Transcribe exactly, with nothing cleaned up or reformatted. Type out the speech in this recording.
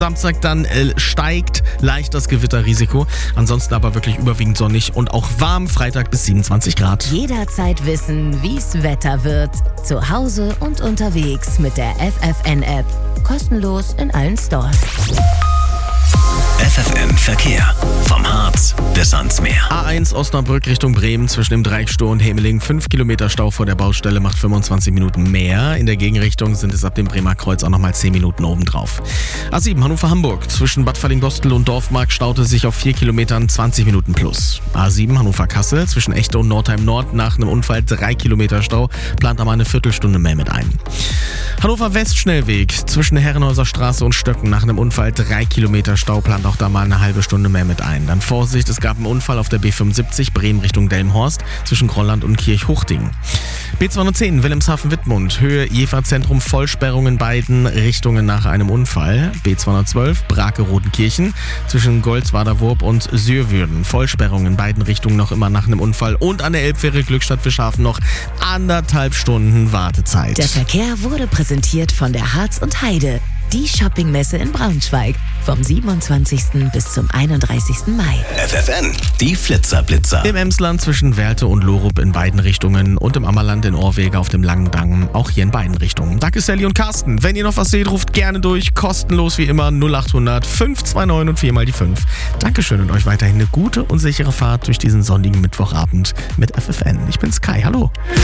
Samstag dann äh, steigt leicht das Gewitterrisiko. Ansonsten aber wirklich überwiegend sonnig und auch warm. Freitag bis siebenundzwanzig Grad. Jederzeit wissen, wie's Wetter wird. Zu Hause und unterwegs mit der F F N-App. Kostenlos in allen Stores. F F N Verkehr. Vom Harz bis ans Meer. A eins Osnabrück Richtung Bremen zwischen dem Dreieckstor und Hemeling. fünf Kilometer Stau vor der Baustelle macht fünfundzwanzig Minuten mehr. In der Gegenrichtung sind es ab dem Bremer Kreuz auch nochmal zehn Minuten obendrauf. A sieben Hannover-Hamburg zwischen Bad Fallingbostel und Dorfmark staute sich auf vier Kilometern zwanzig Minuten plus. A sieben Hannover-Kassel zwischen Echte und Nordheim Nord nach einem Unfall drei Kilometer Stau, plant aber eine Viertelstunde mehr mit ein. Hannover West Schnellweg zwischen Herrenhäuser Straße und Stöcken nach einem Unfall drei Kilometer Stau, plant auch da mal eine halbe Stunde mehr mit ein. Dann Vorsicht, es gab einen Unfall auf der B fünfundsiebzig Bremen Richtung Delmenhorst zwischen Grolland und Kirchhuchting. B zweihundertzehn Wilhelmshaven-Wittmund, Höhe Jever-Zentrum, Vollsperrung in beiden Richtungen nach einem Unfall. B zweihundertzwölf Brake-Rodenkirchen zwischen Goldswader-Wurp und Sürwürden, Vollsperrung in beiden Richtungen noch immer nach einem Unfall. Und an der Elbfähre Glückstadt-Fischhafen noch anderthalb Stunden Wartezeit. Der Verkehr wurde präsentiert von der Harz und Heide, die Shoppingmesse in Braunschweig. Vom siebenundzwanzigsten bis zum einunddreißigsten Mai. F F N, die Flitzer-Blitzer. Im Emsland zwischen Werlte und Lorup in beiden Richtungen und im Ammerland in Orwege auf dem Langen Dang auch hier in beiden Richtungen. Danke Sally und Carsten. Wenn ihr noch was seht, ruft gerne durch. Kostenlos wie immer null acht hundert fünf zwei neun und vier mal die fünf. Dankeschön und euch weiterhin eine gute und sichere Fahrt durch diesen sonnigen Mittwochabend mit F F N. Ich bin Sky. Hallo.